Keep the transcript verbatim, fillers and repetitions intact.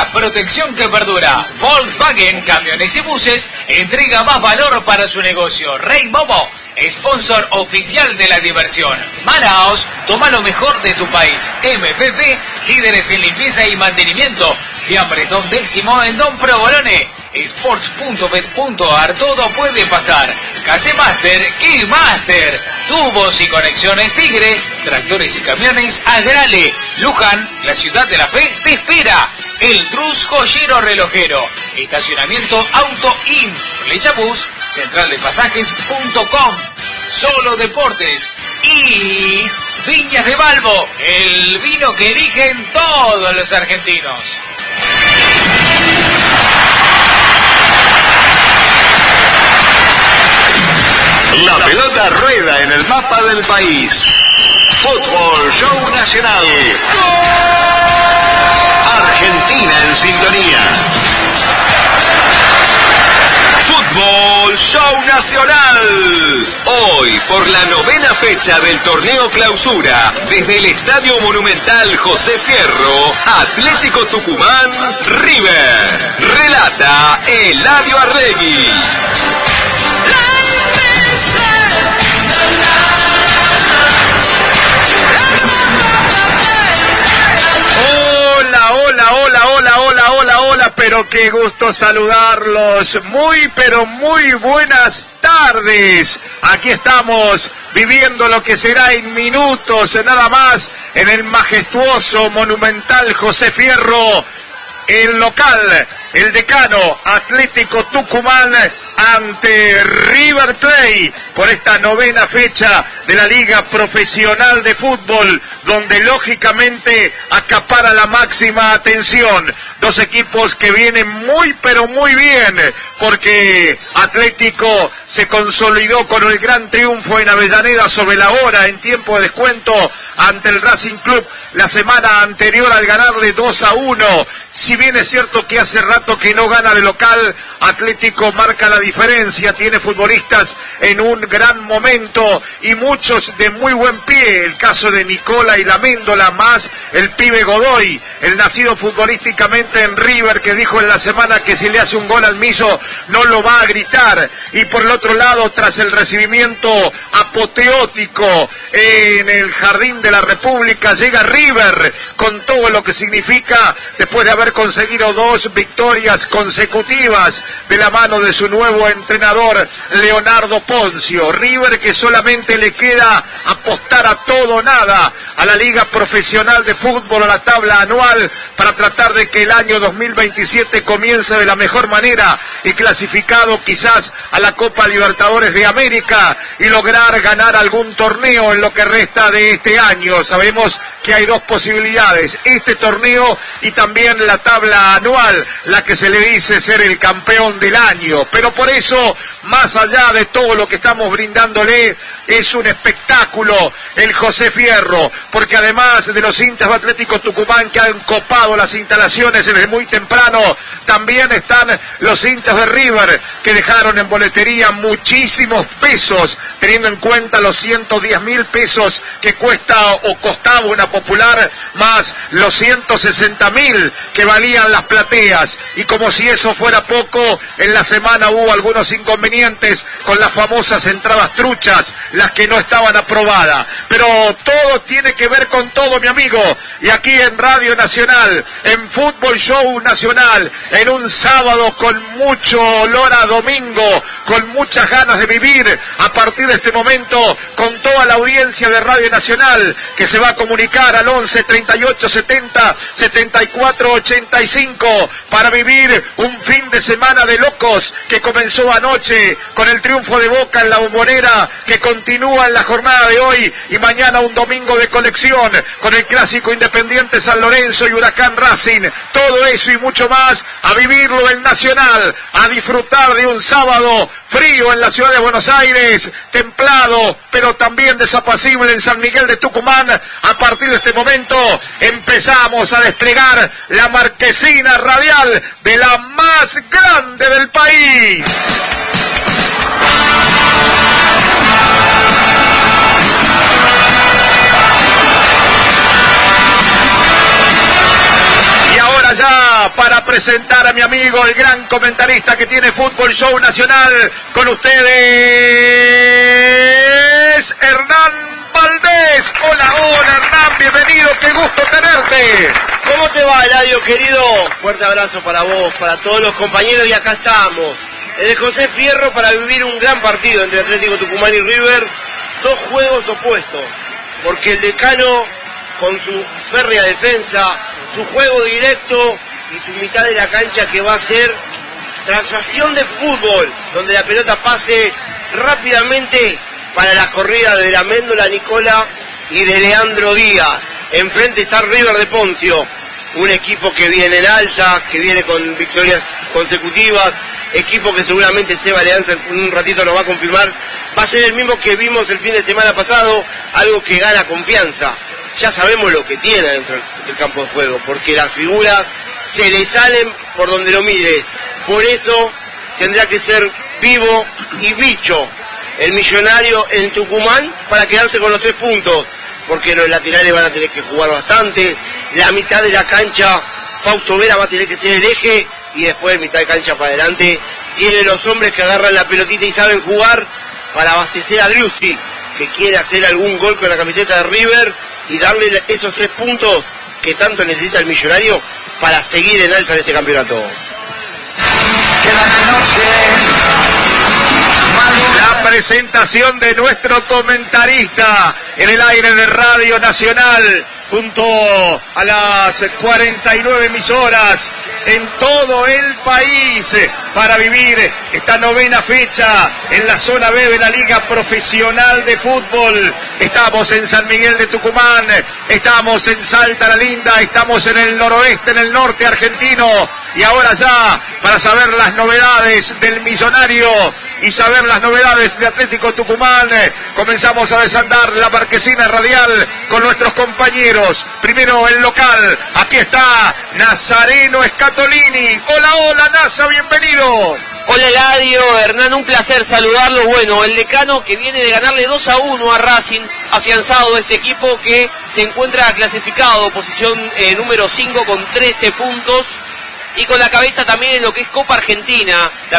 La protección que perdura. Volkswagen Camiones y Buses entrega más valor para su negocio. Rey Momo, sponsor oficial de la diversión. Manaos, toma lo mejor de tu país. M P P, líderes en limpieza y mantenimiento. Fiambre Don Décimo en Don Provolone. Sports punto bet punto ar, todo puede pasar. Case Master, Keymaster. Tubos y conexiones Tigre. Tractores y camiones Agrale. Luján, la ciudad de la fe, te espera. El Trus Joyero Relojero. Estacionamiento Auto In. Flechabús, central de pasajes punto com. Solo Deportes. Y Viñas de Balbo, el vino que eligen todos los argentinos. La pelota rueda en el mapa del país. Fútbol Show Nacional. Argentina en sintonía. Fútbol Show Nacional. Hoy, por la novena fecha del torneo Clausura, desde el Estadio Monumental José Fierro, Atlético Tucumán, River. Relata Eladio Arregui. Hola, hola, hola, hola, hola, hola, hola, pero qué gusto saludarlos. Muy, pero muy buenas tardes. Aquí estamos viviendo lo que será en minutos, nada más, en el majestuoso Monumental José Fierro. El local, el decano Atlético Tucumán ante River Plate por esta novena fecha de la Liga Profesional de Fútbol, donde lógicamente acapara la máxima atención. Dos equipos que vienen muy pero muy bien, porque Atlético se consolidó con el gran triunfo en Avellaneda sobre la hora en tiempo de descuento ante el Racing Club la semana anterior al ganarle dos a uno. Si bien es cierto que hace rato que no gana de local, Atlético marca la diferencia, tiene futbolistas en un gran momento y muchos de muy buen pie, el caso de Nicola y la Méndola, más el pibe Godoy, el nacido futbolísticamente en River, que dijo en la semana que si le hace un gol al Miso no lo va a gritar. Y por el otro lado, tras el recibimiento apoteótico en el Jardín de la República, llega River con todo lo que significa después de haber conseguido dos victorias consecutivas de la mano de su nuevo entrenador Leonardo Poncio. River que solamente le queda apostar a todo o nada a la Liga Profesional de Fútbol, a la tabla anual, para tratar de que el año dos mil veintisiete comience de la mejor manera y clasificado quizás a la Copa Libertadores de América y lograr ganar algún torneo en lo que resta de este año. Sabemos que hay dos posibilidades, este torneo y también la tabla anual, la que se le dice ser el campeón del año. Pero por eso, más allá de todo lo que estamos brindándole, es un espectáculo el José Fierro, porque además de los hinchas de Atlético Tucumán que han copado las instalaciones desde muy temprano, también están los hinchas de River que dejaron en boletería muchísimos pesos, teniendo en cuenta los ciento diez mil pesos que cuesta o costaba una popular, más los ciento sesenta mil que valían las plateas. Y como si eso fuera poco, en la semana hubo algunos inconvenientes con las famosas entradas truchas, las que no estaban aprobadas. Pero todo tiene que ver con todo, mi amigo. Y aquí en Radio Nacional, en Fútbol Show Nacional, en un sábado con mucho olor a domingo, con muchas ganas de vivir, a partir de este momento, con toda la audiencia de Radio Nacional, que se va a comunicar al once, treinta y ocho, setenta, setenta y cuatro, ochenta y cinco, para vivir un fin de semana de locos que comenzó anoche con el triunfo de Boca en la Bombonera, que continúa en la jornada de hoy, y mañana un domingo de colección con el clásico Independiente San Lorenzo y Huracán Racing. Todo eso y mucho más, a vivirlo en Nacional, a disfrutar de un sábado frío en la ciudad de Buenos Aires, templado pero también desapacible en San Miguel de Tucumán. A partir de este momento empezamos a desplegar la marquesina radial de la más grande del país. Y ahora ahora ya para presentar a mi amigo, el gran comentarista que tiene Fútbol Show Nacional, con ustedes, Hernán Valdés. Hola, hola Hernán, bienvenido, qué gusto tenerte. ¿Cómo te va, Eladio, querido? Fuerte abrazo para vos, para todos los compañeros, y acá estamos, en el José Fierro, para vivir un gran partido entre Atlético Tucumán y River. Dos juegos opuestos, porque el Decano, con su férrea defensa, su juego directo y su mitad de la cancha que va a ser transacción de fútbol, donde la pelota pase rápidamente para las corridas de la Méndola Nicola y de Leandro Díaz. Enfrente está River de Poncio, un equipo que viene en alza, que viene con victorias consecutivas, equipo que seguramente Seba Alianza en un ratito nos va a confirmar, va a ser el mismo que vimos el fin de semana pasado, algo que gana confianza. Ya sabemos lo que tiene dentro del campo de juego, porque las figuras se le salen por donde lo mires. Por eso tendrá que ser vivo y bicho el Millonario en Tucumán para quedarse con los tres puntos, porque los laterales van a tener que jugar bastante, la mitad de la cancha Fausto Vera va a tener que ser el eje, y después mitad de cancha para adelante tiene los hombres que agarran la pelotita y saben jugar para abastecer a Driussi, que quiere hacer algún gol con la camiseta de River y darle esos tres puntos que tanto necesita el Millonario para seguir en alza en ese campeonato. La presentación de nuestro comentarista en el aire de Radio Nacional, junto a las cuarenta y nueve emisoras en todo el país, para vivir esta novena fecha en la zona B de la Liga Profesional de Fútbol. Estamos en San Miguel de Tucumán, estamos en Salta la Linda, estamos en el noroeste, en el norte argentino, y ahora ya para saber las novedades del Millonario y saber las novedades de Atlético Tucumán, comenzamos a desandar la marquesina radial con nuestros compañeros. Primero el local, aquí está Nazareno Scatolini. Hola, hola Nasa, bienvenido. Hola Eladio, Hernán, un placer saludarlos. Bueno, el Decano que viene de ganarle dos a uno a Racing, afianzado este equipo que se encuentra clasificado, posición eh, número cinco con trece puntos, y con la cabeza también en lo que es Copa Argentina. La